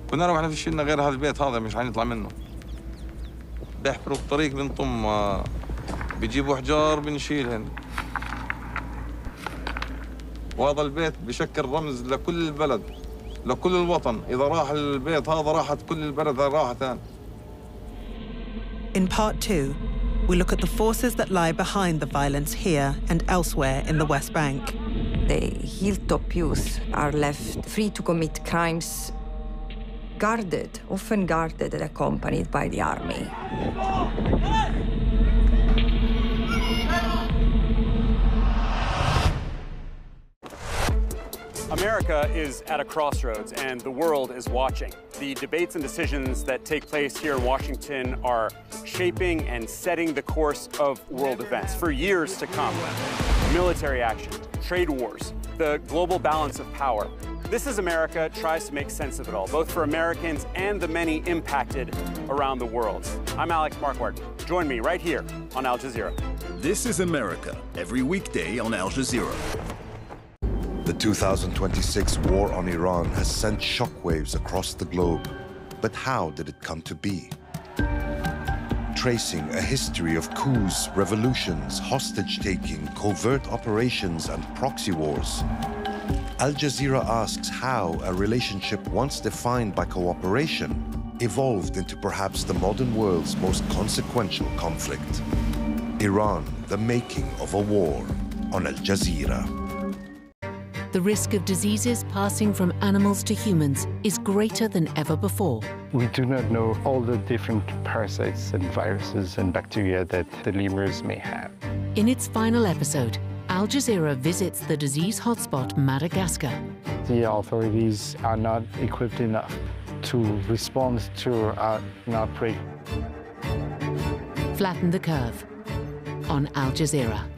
كنا نروح ما فيش لنا غير هذا البيت هذا مش حنطلع منه. بيحفروا الطريق بنطم، بيجيبوا حجار بنشيلهن. وهذا البيت بشكل رمز لكل البلد، لكل الوطن. إذا راح البيت هذا راحت كل البلد راحت. In part 2, we look at the forces that lie behind the violence here and elsewhere in the West Bank. The hilltop youth are left free to commit crimes, guarded, often guarded and accompanied by the army. America is at a crossroads, and the world is watching. The debates and decisions that take place here in Washington are shaping and setting the course of world events for years to come. Military action, trade wars, the global balance of power. This is America tries to make sense of it all, both for Americans and the many impacted around the world. I'm Alex Marquardt. Join me right here on Al Jazeera. This is America, every weekday on Al Jazeera. The 2026 war on Iran has sent shockwaves across the globe. But how did it come to be? Tracing a history of coups, revolutions, hostage-taking, covert operations, and proxy wars, Al Jazeera asks how a relationship once defined by cooperation evolved into perhaps the modern world's most consequential conflict. Iran, the making of a war, on Al Jazeera. The risk of diseases passing from animals to humans is greater than ever before. We do not know all the different parasites and viruses and bacteria that the lemurs may have. In its final episode, Al Jazeera visits the disease hotspot Madagascar. The authorities are not equipped enough to respond to an outbreak. Flatten the curve on Al Jazeera.